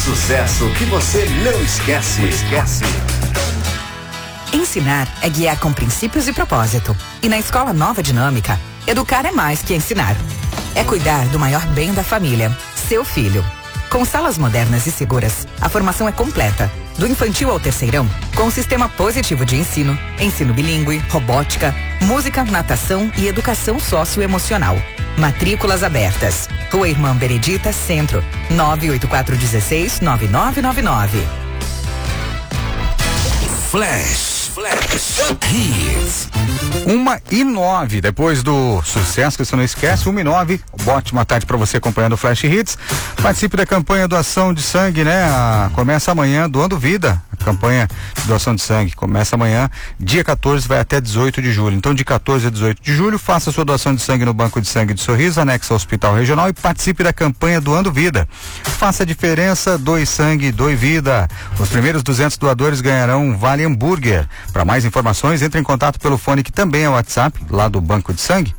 sucesso que você não esquece. Ensinar é guiar com princípios e propósito. E na Escola Nova Dinâmica, educar é mais que ensinar. É cuidar do maior bem da família, seu filho. Com salas modernas e seguras, a formação é completa. Do infantil ao terceirão, com um sistema positivo de ensino bilíngue, robótica, música, natação e educação socioemocional. Matrículas abertas. Rua Irmã Benedita, Centro, 98416-9999. Flash Hits. 1h09, depois do sucesso que você não esquece, 1h09, ótima tarde para você acompanhando o Flash Hits. Participe da campanha doação de sangue, né? Começa amanhã, doando vida. A campanha de doação de sangue começa amanhã, dia 14, vai até 18 de julho. Então, de 14 a 18 de julho, faça sua doação de sangue no Banco de Sangue de Sorriso, anexo ao Hospital Regional, e participe da campanha doando vida. Faça a diferença, doe sangue, doe vida. Os primeiros 200 doadores ganharão um vale hambúrguer. Para mais informações, entre em contato pelo fone que também é o WhatsApp, lá do Banco de Sangue,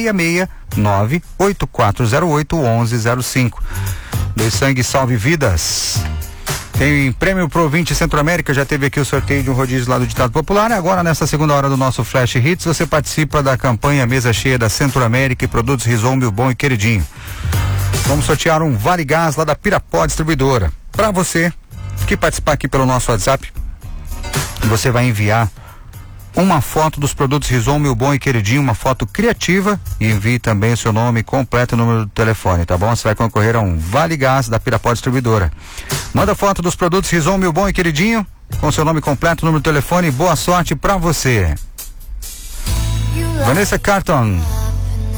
669-8408-1105. Doe sangue, salve vidas. Tem prêmio pro ouvinte Centro-América, já teve aqui o sorteio de um rodízio lá do Ditado Popular. Agora, nessa segunda hora do nosso Flash Hits, você participa da campanha Mesa Cheia da Centro-América e Produtos Rison, Mil Bom e Queridinho. Vamos sortear um Vale Gás lá da Pirapó Distribuidora. Para você que participar aqui pelo nosso WhatsApp, você vai enviar uma foto dos produtos Rison, Mil Bom e Queridinho, uma foto criativa, e envie também o seu nome completo e número do telefone, tá bom? Você vai concorrer a um Vale Gás da Pirapó Distribuidora. Manda foto dos produtos Rison, Mil Bom e Queridinho, com seu nome completo, número do telefone, e boa sorte pra você. Vanessa Carlton.